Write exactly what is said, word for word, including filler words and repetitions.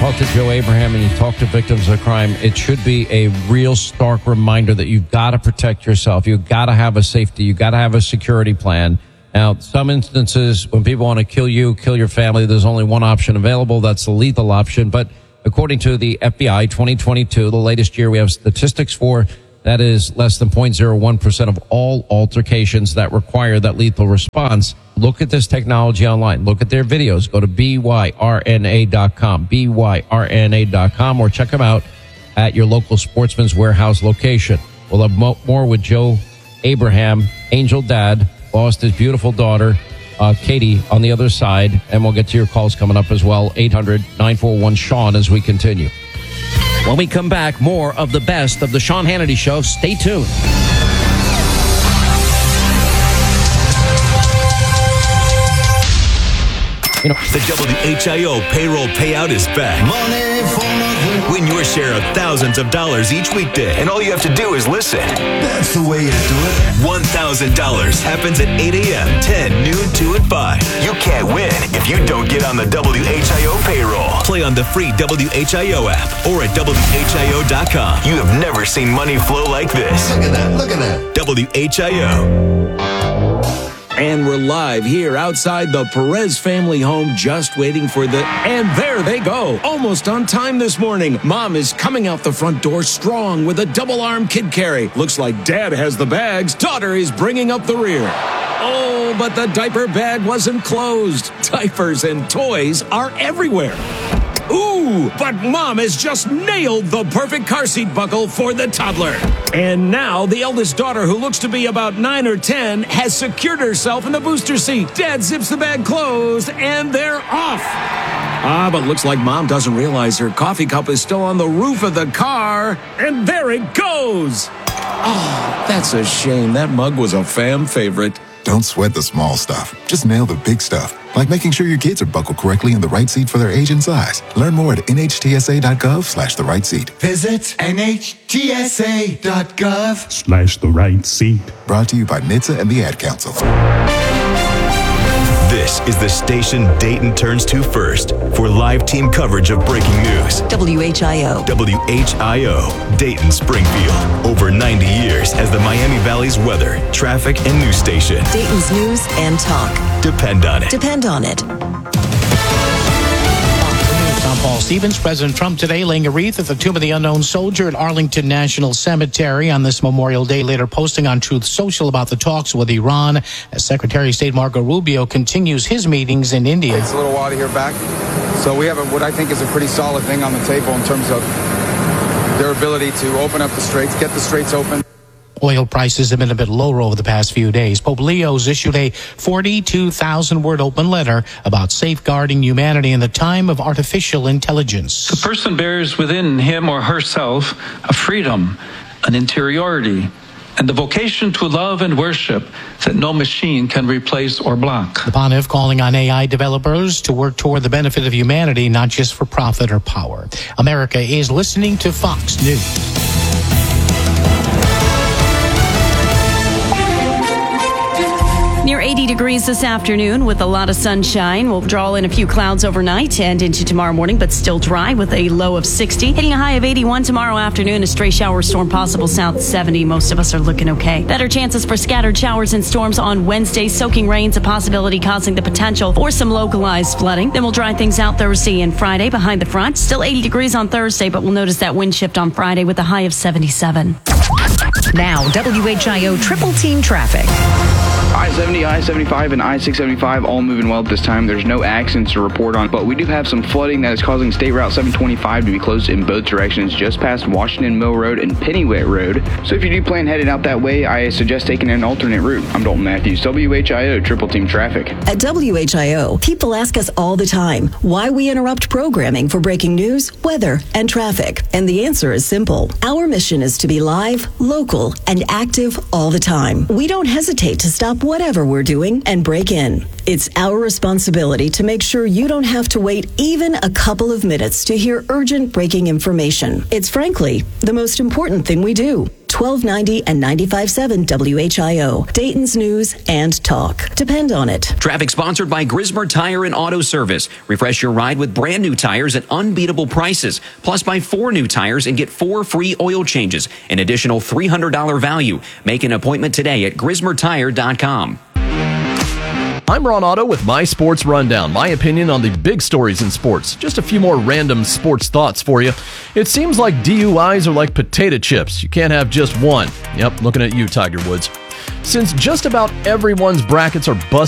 talk to Joe Abraham and you talk to victims of crime, it should be a real stark reminder that you've got to protect yourself. You've got to have a safety. You've got to have a security plan. Now, some instances, when people want to kill you, kill your family, there's only one option available. That's the lethal option. But according to the F B I twenty twenty-two, the latest year we have statistics for, that is less than zero point zero one percent of all altercations that require that lethal response. Look at this technology online. Look at their videos. Go to B Y R N A dot com, B Y R N A dot com, or check them out at your local Sportsman's Warehouse location. We'll have mo- more with Joe Abraham, Angel Dad, lost his beautiful daughter, uh, Katie, on the other side, and we'll get to your calls coming up as well, eight hundred nine four one Sean, as we continue. When we come back, more of the best of the Sean Hannity Show. Stay tuned. You know, the W H I O payroll payout is back. Money for nothing. Win your share of thousands of dollars each weekday. And all you have to do is listen. That's the way you do it. one thousand dollars happens at eight a.m., ten, noon, two, and five. You can't win if you don't get on the W H I O payroll. Play on the free W H I O app or at W H I O dot com. You have never seen money flow like this. Look at that, look at that. W H I O. And we're live here outside the Perez family home, just waiting for the... And there they go. Almost on time this morning. Mom is coming out the front door strong with a double-arm kid carry. Looks like Dad has the bags. Daughter is bringing up the rear. Oh, but the diaper bag wasn't closed. Diapers and toys are everywhere. Ooh, but Mom has just nailed the perfect car seat buckle for the toddler. And now the eldest daughter, who looks to be about nine or ten, has secured herself in the booster seat. Dad zips the bag closed, and they're off. Ah, but looks like Mom doesn't realize her coffee cup is still on the roof of the car. And there it goes. Oh, that's a shame. That mug was a fam favorite. Don't sweat the small stuff. Just nail the big stuff, like making sure your kids are buckled correctly in the right seat for their age and size. Learn more at N H T S A dot gov slash the right seat. Visit N H T S A dot gov slash the right seat. Brought to you by N H T S A and the Ad Council. This is the station Dayton turns to first for live team coverage of breaking news. W H I O. W H I O, Dayton Springfield. Over ninety years as the Miami Valley's weather, traffic, and news station. Dayton's news and talk. Depend on it. Depend on it. I'm Paul Stevens. President Trump today laying a wreath at the Tomb of the Unknown Soldier at Arlington National Cemetery on this Memorial Day, later posting on Truth Social about the talks with Iran as Secretary of State Marco Rubio continues his meetings in India. It's a little while to hear back. So we have a, what I think is a pretty solid thing on the table in terms of their ability to open up the straits, get the straits open. Oil prices have been a bit lower over the past few days. Pope Leo's issued a forty-two thousand word open letter about safeguarding humanity in the time of artificial intelligence. The person bears within him or herself a freedom, an interiority, and the vocation to love and worship that no machine can replace or block. The Pontiff calling on A I developers to work toward the benefit of humanity, not just for profit or power. America is listening to Fox News. Near eighty degrees this afternoon with a lot of sunshine. We'll draw in a few clouds overnight and into tomorrow morning, but still dry with a low of sixty. Hitting a high of eighty-one tomorrow afternoon. A stray shower storm possible south seventy. Most of us are looking okay. Better chances for scattered showers and storms on Wednesday. Soaking rains a possibility, causing the potential for some localized flooding. Then we'll dry things out Thursday and Friday behind the front. Still eighty degrees on Thursday, but we'll notice that wind shift on Friday with a high of seventy-seven. Now, W H I O triple team traffic. I seventy, I seventy-five, and I six seventy-five all moving well at this time. There's no accidents to report on, but we do have some flooding that is causing State Route seven twenty-five to be closed in both directions just past Washington Mill Road and Pennyway Road. So if you do plan heading out that way, I suggest taking an alternate route. I'm Dalton Matthews, W H I O Triple Team Traffic. At W H I O, people ask us all the time why we interrupt programming for breaking news, weather, and traffic. And the answer is simple. Our mission is to be live, local, and active all the time. We don't hesitate to stop whatever we're doing and break in. It's our responsibility to make sure you don't have to wait even a couple of minutes to hear urgent breaking information. It's frankly the most important thing we do. twelve ninety and ninety-five point seven W H I O, Dayton's News and Talk. Depend on it. Traffic sponsored by Grismer Tire and Auto Service. Refresh your ride with brand new tires at unbeatable prices. Plus, buy four new tires and get four free oil changes. An additional three hundred dollars value. Make an appointment today at grismer tire dot com. I'm Ron Otto with My Sports Rundown, my opinion on the big stories in sports. Just a few more random sports thoughts for you. It seems like D U Is are like potato chips. You can't have just one. Yep, looking at you, Tiger Woods. Since just about everyone's brackets are busted